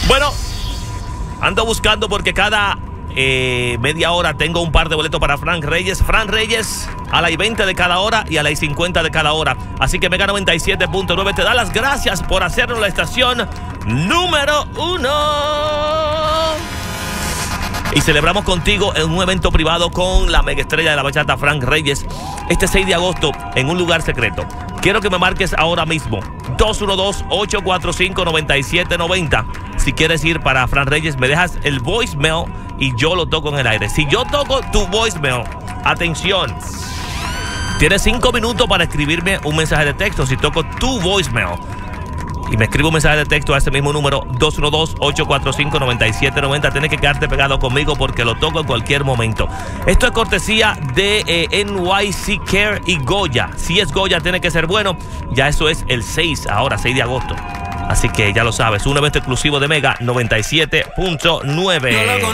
Bueno, ando buscando porque cada media hora tengo un par de boletos para Frank Reyes. Frank Reyes a las 20 de cada hora y a las 50 de cada hora. Así que Mega 97.9 te da las gracias por hacernos la estación número 1. Y celebramos contigo en un evento privado con la mega estrella de la bachata Frank Reyes este 6 de agosto en un lugar secreto. Quiero que me marques ahora mismo 212-845-9790. Si quieres ir para Frank Reyes, me dejas el voicemail y yo lo toco en el aire. Si yo toco tu voicemail, atención, tienes 5 minutos para escribirme un mensaje de texto. Si toco tu voicemail y me escribo un mensaje de texto a ese mismo número, 212-845-9790, tienes que quedarte pegado conmigo porque lo toco en cualquier momento. Esto es cortesía de NYC Care y Goya. Si es Goya, tiene que ser bueno. Ya eso es el 6 de agosto. Así que ya lo sabes, un evento exclusivo de Mega 97.9.